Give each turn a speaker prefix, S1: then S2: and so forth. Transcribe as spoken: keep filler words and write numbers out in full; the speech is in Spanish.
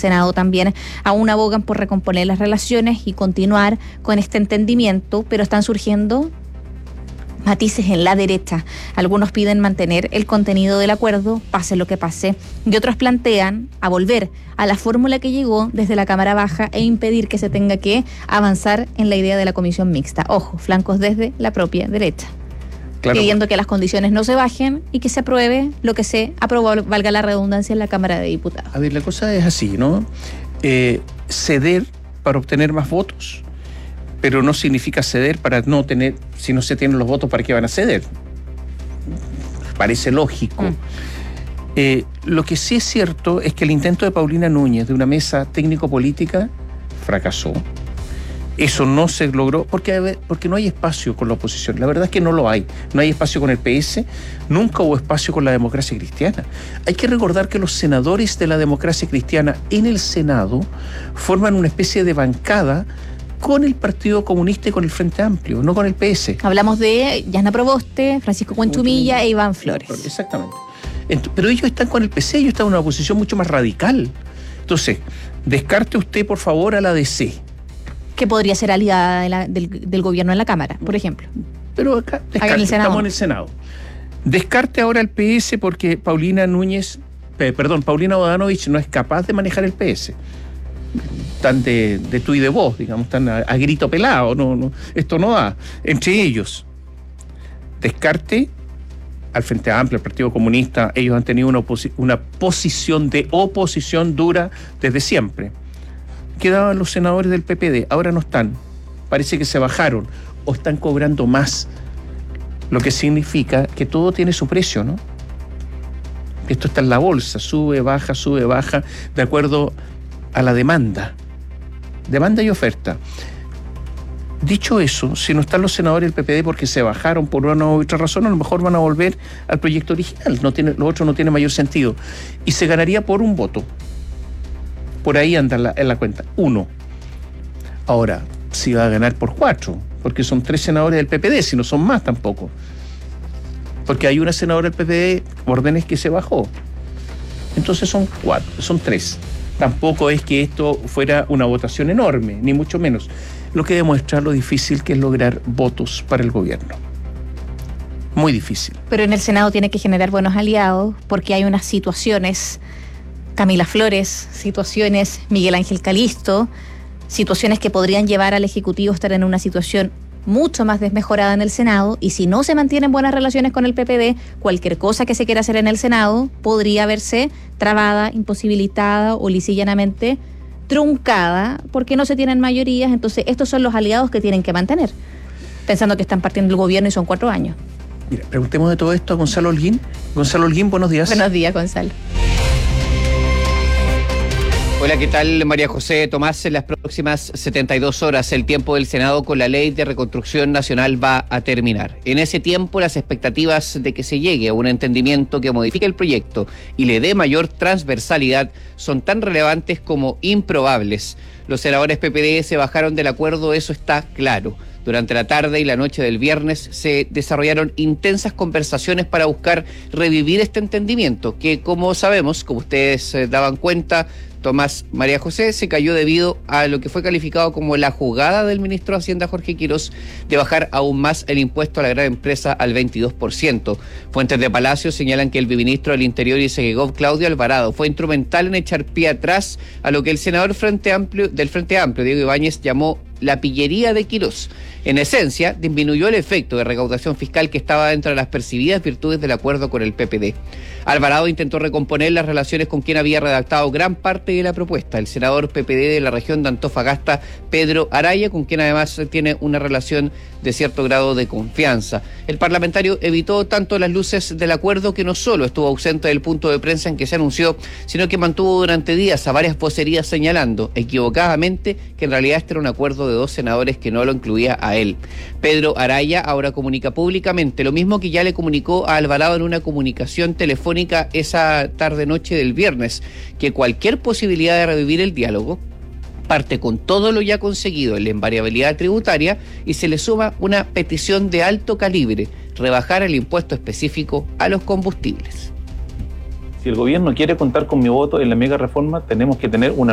S1: Senado también aún abogan por recomponer las relaciones y continuar con este entendimiento, pero están surgiendo matices en la derecha. Algunos piden mantener el contenido del acuerdo, pase lo que pase, y otros plantean a volver a la fórmula que llegó desde la Cámara Baja e impedir que se tenga que avanzar en la idea de la comisión mixta. Ojo, flancos desde la propia derecha. Claro. Pidiendo que las condiciones no se bajen y que se apruebe lo que se aprobó, valga la redundancia, en la Cámara de Diputados.
S2: A ver, la cosa es así, ¿no? Eh, ceder para obtener más votos, pero no significa ceder para no tener, si no se tienen los votos, ¿para qué van a ceder? Parece lógico. Mm. Eh, lo que sí es cierto es que el intento de Paulina Núñez de una mesa técnico-política fracasó. Eso no se logró porque, porque no hay espacio con la oposición. La verdad es que no lo hay. No hay espacio con el P S, nunca hubo espacio con la democracia cristiana. Hay que recordar que los senadores de la democracia cristiana en el Senado forman una especie de bancada con el Partido Comunista y con el Frente Amplio, no con el P S.
S1: Hablamos de Yasna Proboste, Francisco Cuenchumilla e Iván Flores.
S2: Exactamente. Pero ellos están con el P C, ellos están en una posición mucho más radical. Entonces, descarte usted, por favor, a la D C.
S1: Que podría ser aliada de la, del, del gobierno en la Cámara, por ejemplo.
S2: Pero acá, descarte,
S1: en el Senado.
S2: Estamos en el Senado. Descarte ahora el P S porque Paulina Núñez, eh, perdón, Paulina Bodanovich no es capaz de manejar el P S. Tan de, de tú y de vos, digamos, tan a, a grito pelado, no, no, esto no da. Entre ellos, descarte al Frente Amplio, al Partido Comunista, ellos han tenido una, oposi- una posición de oposición dura desde siempre. Quedaban los senadores del P P D, ahora no están, parece que se bajaron o están cobrando más, lo que significa que todo tiene su precio, ¿no? Esto está en la bolsa, sube, baja, sube, baja, de acuerdo a la demanda, demanda y oferta. Dicho eso, si no están los senadores del P P D porque se bajaron por una u otra razón, a lo mejor van a volver al proyecto original, no tiene, lo otro no tiene mayor sentido, y se ganaría por un voto. Por ahí anda en la, en la cuenta. Uno. Ahora, si va a ganar por cuatro, porque son tres senadores del P P D, si no son más tampoco. Porque hay una senadora del P P D, órdenes que se bajó. Entonces son cuatro, son tres. Tampoco es que esto fuera una votación enorme, ni mucho menos. Lo que demuestra lo difícil que es lograr votos para el gobierno. Muy difícil.
S1: Pero en el Senado tiene que generar buenos aliados, porque hay unas situaciones... Camila Flores, situaciones Miguel Ángel Calisto, situaciones que podrían llevar al Ejecutivo a estar en una situación mucho más desmejorada en el Senado, y si no se mantienen buenas relaciones con el P P D, cualquier cosa que se quiera hacer en el Senado podría verse trabada, imposibilitada o lisa y llanamente truncada porque no se tienen mayorías. Entonces estos son los aliados que tienen que mantener, pensando que están partiendo del gobierno y son cuatro años.
S2: Mira, preguntemos de todo esto a Gonzalo Holguín. Gonzalo Holguín, buenos días.
S1: Buenos días, Gonzalo.
S3: Hola, ¿qué tal, María José? Tomás, en las próximas setenta y dos horas el tiempo del Senado con la Ley de Reconstrucción Nacional va a terminar. En ese tiempo, las expectativas de que se llegue a un entendimiento que modifique el proyecto y le dé mayor transversalidad son tan relevantes como improbables. Los senadores P P D se bajaron del acuerdo, eso está claro. Durante la tarde y la noche del viernes se desarrollaron intensas conversaciones para buscar revivir este entendimiento, que, como sabemos, como ustedes eh, daban cuenta, Tomás, María José, se cayó debido a lo que fue calificado como la jugada del ministro de Hacienda, Jorge Quirós, de bajar aún más el impuesto a la gran empresa al veintidós por ciento. Fuentes de Palacio señalan que el viceministro del Interior y Segegov, Claudio Alvarado, fue instrumental en echar pie atrás a lo que el senador Frente Amplio, del Frente Amplio, Diego Ibáñez, llamó la pillería de Quirós. En esencia, disminuyó el efecto de recaudación fiscal que estaba dentro de las percibidas virtudes del acuerdo con el P P D. Alvarado intentó recomponer las relaciones con quien había redactado gran parte de la propuesta, el senador P P D de la región de Antofagasta, Pedro Araya, con quien además tiene una relación de cierto grado de confianza. El parlamentario evitó tanto las luces del acuerdo que no solo estuvo ausente del punto de prensa en que se anunció, sino que mantuvo durante días a varias vocerías señalando, equivocadamente, que en realidad este era un acuerdo de dos senadores que no lo incluía a él. Pedro Araya ahora comunica públicamente lo mismo que ya le comunicó a Alvarado en una comunicación telefónica esa tarde-noche del viernes, que cualquier posibilidad de revivir el diálogo parte con todo lo ya conseguido en la invariabilidad tributaria y se le suma una petición de alto calibre, rebajar el impuesto específico a los combustibles.
S4: Si el gobierno quiere contar con mi voto en la mega reforma, tenemos que tener una